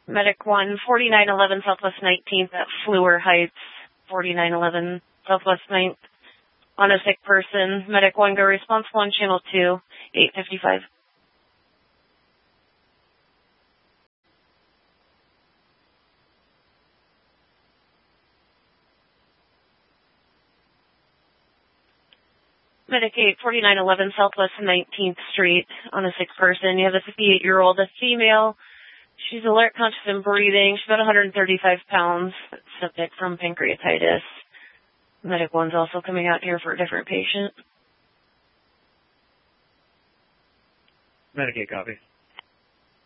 Medic 1, 4911 Southwest 19th at Fluor Heights, 4911 Southwest 9th. On a sick person. Medic 1, go response 1, channel 2, 855. Medic 8, 4911 Southwest 19th Street, on a sick person. You have a 58-year-old, a female. She's alert, conscious, and breathing. She's about 135 pounds, septic from pancreatitis. Medic 1's also coming out here for a different patient. Medic 8, copy.